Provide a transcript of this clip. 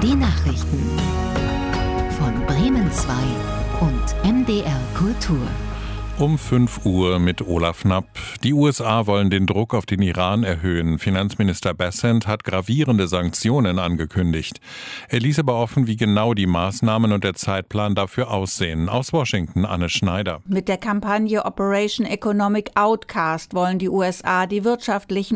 Die Nachrichten von Bremen 2 und MDR Kultur. Um 5 Uhr mit Olaf Knapp. Die USA wollen den Druck auf den Iran erhöhen. Finanzminister Bessent hat gravierende Sanktionen angekündigt. Er ließ aber offen, wie genau die Maßnahmen und der Zeitplan dafür aussehen. Aus Washington Anne Schneider. Mit der Kampagne Operation Economic Outcast wollen die USA die wirtschaftlichen